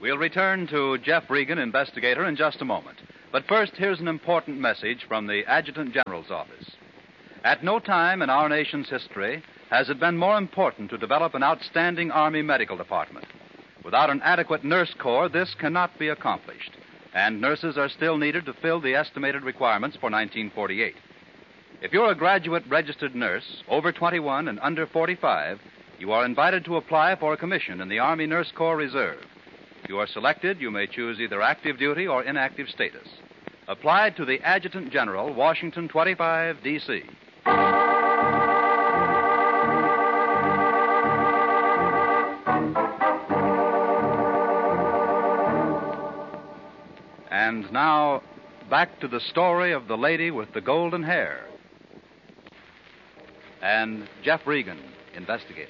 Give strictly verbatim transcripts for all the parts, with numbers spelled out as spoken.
We'll return to Jeff Regan, investigator, in just a moment. But first, here's an important message from the Adjutant General's office. At no time in our nation's history has it been more important to develop an outstanding Army medical department. Without an adequate nurse corps, this cannot be accomplished, and nurses are still needed to fill the estimated requirements for nineteen forty-eight. If you're a graduate registered nurse, over twenty-one and under forty-five, you are invited to apply for a commission in the Army Nurse Corps Reserve. If you are selected, you may choose either active duty or inactive status. Apply to the Adjutant General, Washington twenty-five, D C And now, back to the story of the lady with the golden hair. And Jeff Regan, investigator.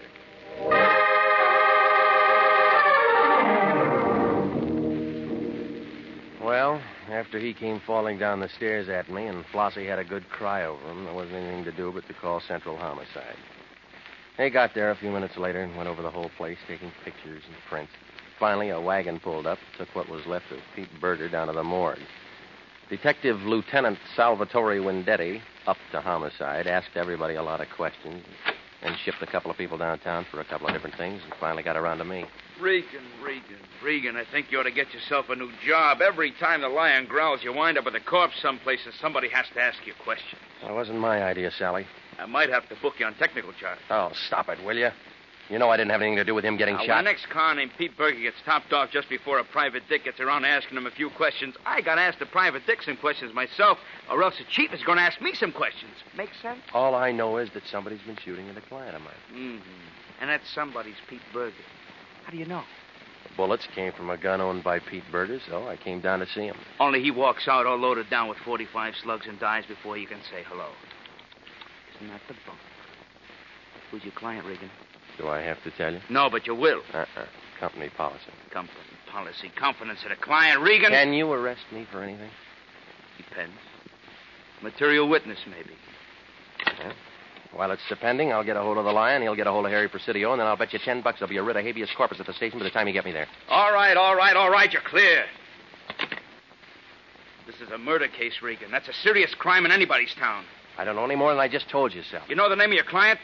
Well, after he came falling down the stairs at me and Flossie had a good cry over him, there wasn't anything to do but to call Central Homicide. They got there a few minutes later and went over the whole place, taking pictures and prints. Finally, a wagon pulled up, took what was left of Pete Berger down to the morgue. Detective Lieutenant Salvatore Wendetti, up to Homicide, asked everybody a lot of questions, and shipped a couple of people downtown for a couple of different things, and finally got around to me. Regan, Regan, Regan, I think you ought to get yourself a new job. Every time the lion growls, you wind up with a corpse someplace and somebody has to ask you a question. Well, it wasn't my idea, Sally. I might have to book you on technical charge. Oh, stop it, will you? You know I didn't have anything to do with him getting now, shot. When the next car named Pete Berger gets topped off just before a private dick gets around asking him a few questions, I got to ask the private dick some questions myself, or else the chief is going to ask me some questions. Make sense? All I know is that somebody's been shooting at a client of mine. Mm-hmm. And that somebody's Pete Berger. How do you know? The bullets came from a gun owned by Pete Berger, so I came down to see him. Only he walks out all loaded down with forty-five slugs and dies before you can say hello. Isn't that the bunk? Who's your client, Regan? Do I have to tell you? No, but you will. Uh-uh. Company policy. Company policy. Confidence in a client, Regan. Can you arrest me for anything? Depends. Material witness, maybe. Yeah. While it's pending, I'll get a hold of the lion, he'll get a hold of Harry Presidio, and then I'll bet you ten bucks I'll be a writ of habeas corpus at the station by the time you get me there. All right, all right, all right, you're clear. This is a murder case, Regan. That's a serious crime in anybody's town. I don't know any more than I just told you, Sal. You know the name of your client?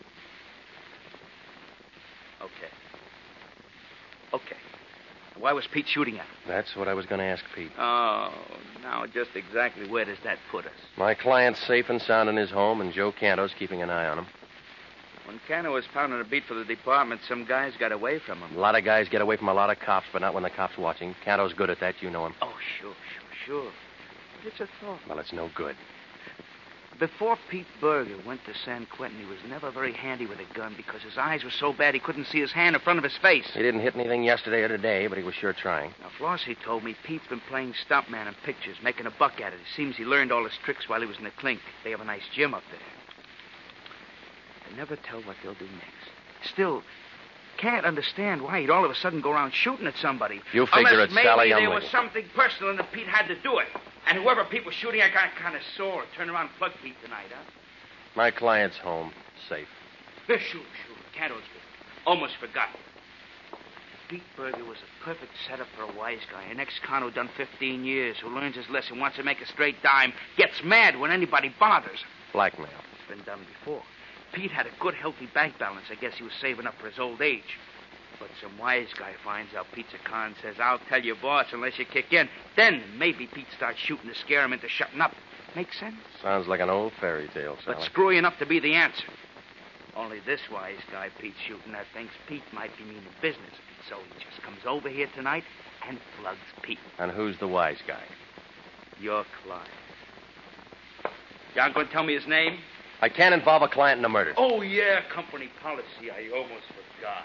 Okay. Okay. Why was Pete shooting at him? That's what I was going to ask Pete. Oh, now just exactly where does that put us? My client's safe and sound in his home, and Joe Canto's keeping an eye on him. When Canto was pounding a beat for the department, some guys got away from him. A lot of guys get away from a lot of cops, but not when the cop's watching. Canto's good at that. You know him. Oh, sure, sure, sure. But it's a thought. Well, it's no good. Before Pete Berger went to San Quentin, he was never very handy with a gun because his eyes were so bad he couldn't see his hand in front of his face. He didn't hit anything yesterday or today, but he was sure trying. Now, Flossie told me Pete's been playing stuntman in pictures, making a buck at it. It seems he learned all his tricks while he was in the clink. They have a nice gym up there. They never tell what they'll do next. Still, can't understand why he'd all of a sudden go around shooting at somebody. You figure Unless it, maybe Sally. there I'm was with something personal and that Pete had to do it. And whoever Pete was shooting at got kind of sore. Turn around and plug Pete tonight, huh? My client's home, safe. Sure, sure. Canto's good. Almost forgot. Pete Berger was a perfect setup for a wise guy. An ex-con who done fifteen years, who learns his lesson, wants to make a straight dime, gets mad when anybody bothers him. Blackmail. It's been done before. Pete had a good, healthy bank balance. I guess he was saving up for his old age. But some wise guy finds out Pete's a con, says, I'll tell your boss unless you kick in. Then maybe Pete starts shooting to scare him into shutting up. Make sense? Sounds like an old fairy tale, Sally. But screwy enough to be the answer. Only this wise guy Pete's shooting at thinks Pete might be meaning business. So he just comes over here tonight and plugs Pete. And who's the wise guy? Your client. You aren't going to tell me his name? I can't involve a client in a murder. Oh, yeah, company policy. I almost forgot.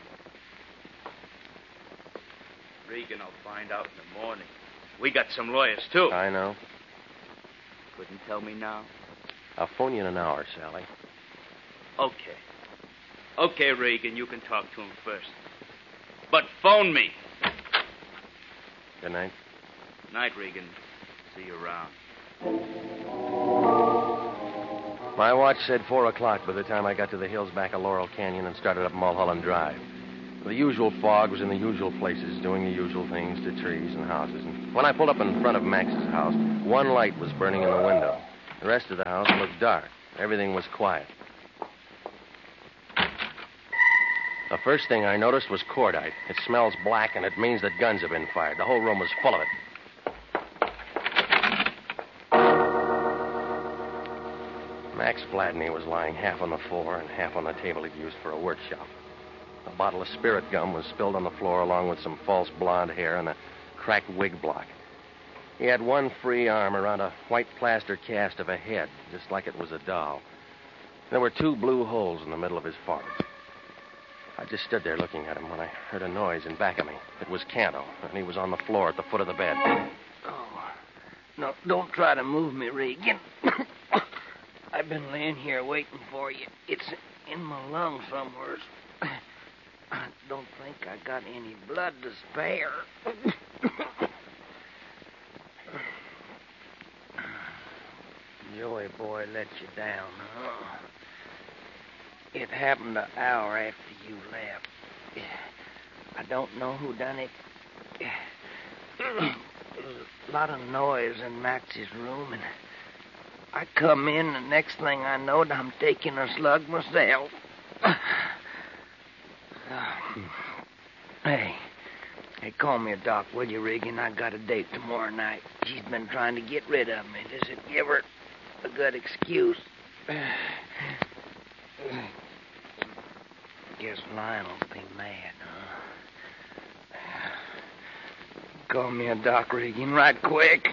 Regan will find out in the morning. We got some lawyers, too. I know. Couldn't tell me now? I'll phone you in an hour, Sally. Okay. Okay, Regan, you can talk to him first. But phone me. Good night. Night, Regan. See you around. My watch said four o'clock by the time I got to the hills back of Laurel Canyon and started up Mulholland Drive. The usual fog was in the usual places, doing the usual things to trees and houses. And when I pulled up in front of Max's house, one light was burning in the window. The rest of the house looked dark. Everything was quiet. The first thing I noticed was cordite. It smells black, and it means that guns have been fired. The whole room was full of it. Max Vladney was lying half on the floor and half on the table he'd used for a workshop. A bottle of spirit gum was spilled on the floor along with some false blonde hair and a cracked wig block. He had one free arm around a white plaster cast of a head, just like it was a doll. There were two blue holes in the middle of his forehead. I just stood there looking at him when I heard a noise in back of me. It was Canto, and he was on the floor at the foot of the bed. Oh, no, don't try to move me, Regan. I've been laying here waiting for you. It's in my lungs somewhere. I don't think I got any blood to spare. Joey boy let you down, huh? It happened an hour after you left. I don't know who done it. There was a lot of noise in Max's room, and I come in, and the next thing I knowed, I'm taking a slug myself. Hey, hey, call me a doc, will you, Regan? I got a date tomorrow night. She's been trying to get rid of me. Does it give her a good excuse? Guess Lionel'll be mad, huh? Call me a doc, Regan, right quick.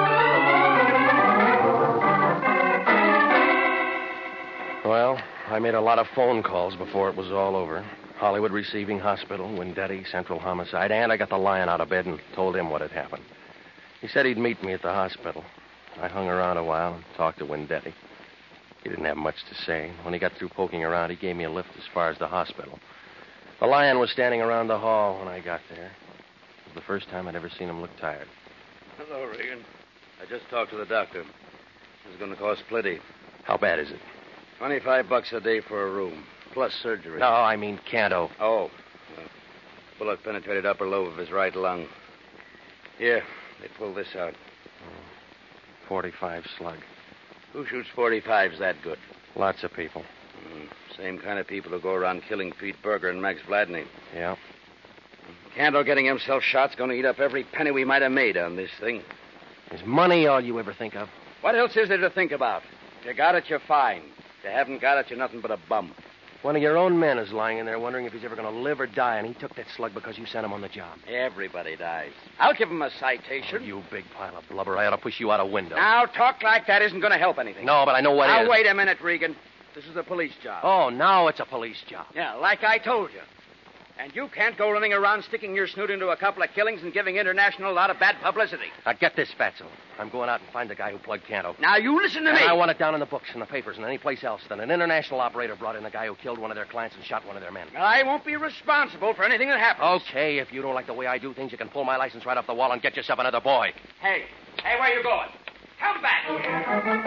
Well, I made a lot of phone calls before it was all over. Hollywood Receiving Hospital, Windetti, Central Homicide, and I got the Lion out of bed and told him what had happened. He said he'd meet me at the hospital. I hung around a while and talked to Windetti. He didn't have much to say. When he got through poking around, he gave me a lift as far as the hospital. The Lion was standing around the hall when I got there. It was the first time I'd ever seen him look tired. Hello, Regan. I just talked to the doctor. It's going to cost plenty. How bad is it? Twenty-five bucks a day for a room, plus surgery. No, I mean Canto. Oh. Well, bullet penetrated upper lobe of his right lung. Here, they pulled this out. forty-five slug. Who shoots forty-fives that good? Lots of people. Mm, same kind of people who go around killing Pete Berger and Max Vladney. Yeah. Canto getting himself shot's going to eat up every penny we might have made on this thing. Is money all you ever think of? What else is there to think about? If you got it, you're fine. If you haven't got it, you're nothing but a bum. One of your own men is lying in there wondering if he's ever going to live or die, and he took that slug because you sent him on the job. Everybody dies. I'll give him a citation. Oh, you big pile of blubber. I ought to push you out a window. Now, talk like that isn't going to help anything. No, but I know what now, is. Now, wait a minute, Regan. This is a police job. Oh, now it's a police job. Yeah, like I told you. And you can't go running around sticking your snoot into a couple of killings and giving International a lot of bad publicity. Now, get this, Fatso. I'm going out and find the guy who plugged Canto. Now, you listen to and me. I want it down in the books and the papers and any place else that an international operator brought in the guy who killed one of their clients and shot one of their men. I won't be responsible for anything that happens. Okay, if you don't like the way I do things, you can pull my license right off the wall and get yourself another boy. Hey, hey, where you going? Come back here.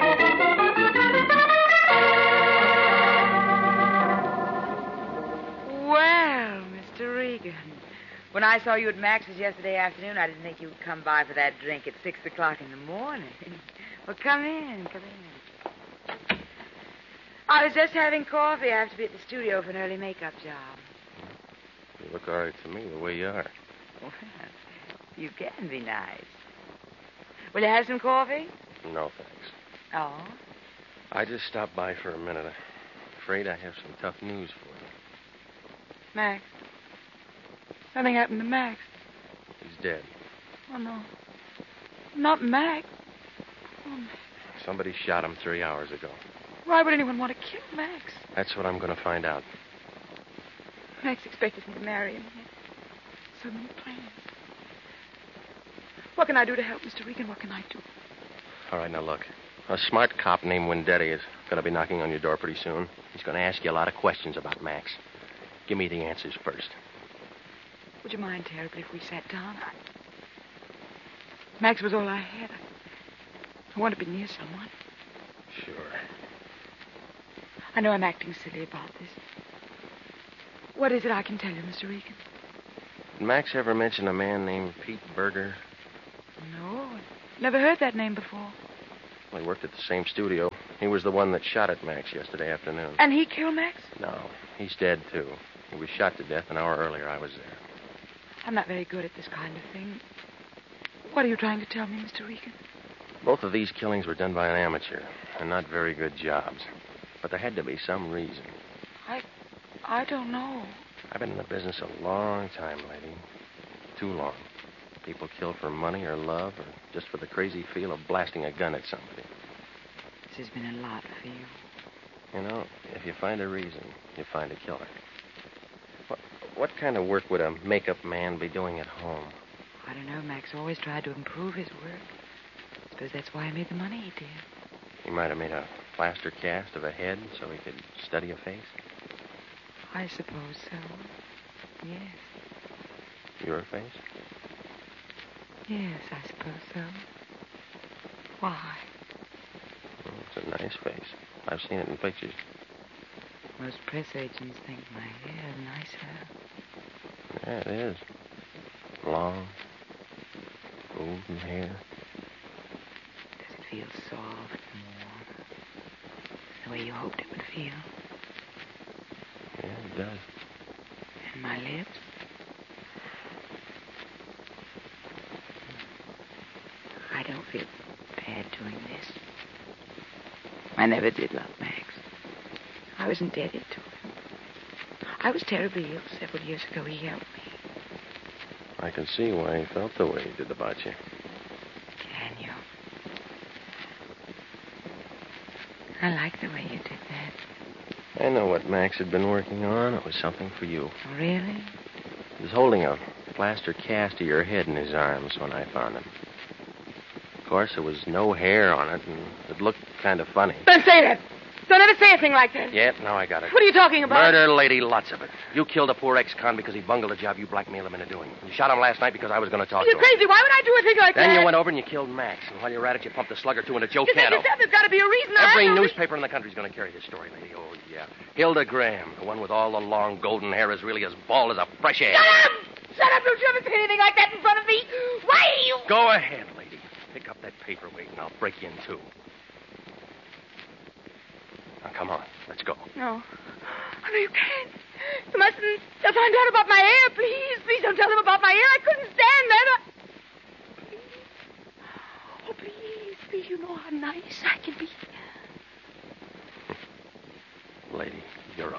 Well, Mister Regan, when I saw you at Max's yesterday afternoon, I didn't think you would come by for that drink at six o'clock in the morning. Well, come in, come in. I was just having coffee. I have to be at the studio for an early makeup job. You look all right to me, the way you are. Well, you can be nice. Will you have some coffee? No, thanks. Oh? I just stopped by for a minute. I'm afraid I have some tough news for you. Max. Something happened to Max. He's dead. Oh, no. Not Max. Oh, Max. Somebody shot him three hours ago. Why would anyone want to kill Max? That's what I'm going to find out. Max expected me to marry him. He had so many plans. What can I do to help, Mister Regan? What can I do? All right, now look. A smart cop named Windetti is going to be knocking on your door pretty soon. He's going to ask you a lot of questions about Max. Give me the answers first. Would you mind terribly if we sat down? I... Max was all I had. I... I want to be near someone. Sure. I know I'm acting silly about this. What is it I can tell you, Mister Regan? Did Max ever mention a man named Pete Berger? No, never heard that name before. Well, he worked at the same studio. He was the one that shot at Max yesterday afternoon. And he killed Max? No, he's dead, too. He was shot to death an hour earlier. I was there. I'm not very good at this kind of thing. What are you trying to tell me, Mister Regan? Both of these killings were done by an amateur, and not very good jobs. But there had to be some reason. I... I don't know. I've been in the business a long time, lady. Too long. People kill for money or love or just for the crazy feel of blasting a gun at somebody. This has been a lot for you. You know, if you find a reason, you find a killer. What, what kind of work would a makeup man be doing at home? I don't know. Max always tried to improve his work. I suppose that's why he made the money he did. He might have made a plaster cast of a head so he could study a face. I suppose so. Yes. Your face? Yes, I suppose so. Why? Well, it's a nice face. I've seen it in pictures. Most press agents think my hair is nicer. Yeah, it is. Long, golden hair. Does it feel soft and warm? The way you hoped it would feel? Yeah, it does. And my lips? I don't feel bad doing this. I never did love Max. I was indebted to him. I was terribly ill several years ago. He helped me. I can see why he felt the way he did about you. Can you? I like the way you did that. I know what Max had been working on. It was something for you. Oh, really? He was holding a plaster cast of your head in his arms when I found him. Of course, there was no hair on it, and it looked kind of funny. Don't say that. Don't ever say a thing like that. Yep, now I got it. What are you talking about? Murder, lady, lots of it. You killed a poor ex-con because he bungled a job you blackmailed him into doing. You shot him last night because I was going to talk You're to him. crazy. Why would I do a thing like Then that? Then you went over and you killed Max. And while you were at it, you pumped a slug or two into Joe You think Cano. yourself there's got to be a reason. Every I newspaper in the country's going to carry this story, lady. Oh, yeah. Hilda Graham, the one with all the long golden hair, is really as bald as a fresh egg. Shut up! Shut up! Don't you ever say anything like that in front of me. Why you... Go ahead, lady. Pick up that paperweight and I'll break you in two. Now, come on. Let's go. No. Oh, no, you can't. You mustn't. They'll find out about my hair. Please, please don't tell them about my hair. I couldn't stand that. I... Please. Oh, please, please. You know how nice I can be. Lady.